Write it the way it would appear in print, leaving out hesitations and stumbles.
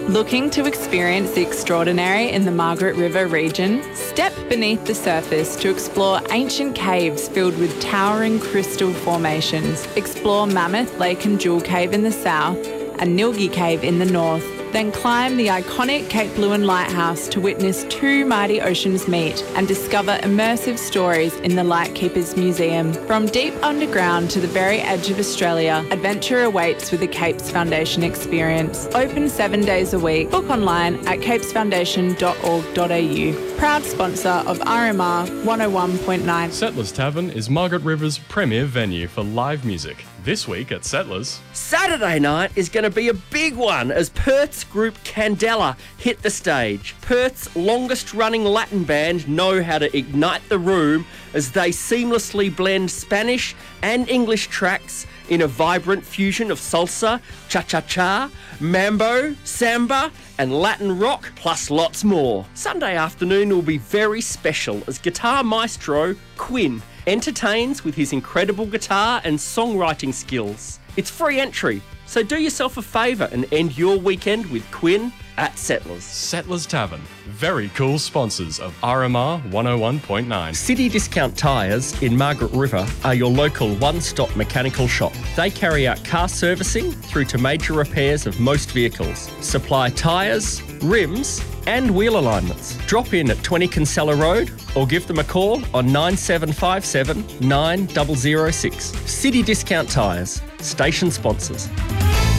Looking to experience the extraordinary in the Margaret River region? Step beneath the surface to explore ancient caves filled with towering crystal formations. Explore Mammoth Lake and Jewel Cave in the south and Nilgi Cave in the north. Then climb the iconic Cape Leeuwin Lighthouse to witness two mighty oceans meet and discover immersive stories in the Lightkeepers Museum. From deep underground to the very edge of Australia, adventure awaits with the Capes Foundation experience. Open 7 days a week. Book online at capesfoundation.org.au. Proud sponsor of RMR 101.9. Settlers Tavern is Margaret River's premier venue for live music. This week at Settlers, Saturday night is going to be a big one as Perth's group Candela hit the stage. Perth's longest running Latin band know how to ignite the room as they seamlessly blend Spanish and English tracks in a vibrant fusion of salsa, cha-cha-cha, mambo, samba and Latin rock, plus lots more. Sunday afternoon will be very special as guitar maestro Quinn entertains with his incredible guitar and songwriting skills. It's free entry, so do yourself a favour and end your weekend with Quinn at Settlers. Settlers Tavern, very cool sponsors of RMR 101.9. City Discount Tyres in Margaret River are your local one-stop mechanical shop. They carry out car servicing through to major repairs of most vehicles, supply tyres, rims and wheel alignments. Drop in at 20 Kinsella Road or give them a call on 9757 9006. City Discount Tyres, station sponsors.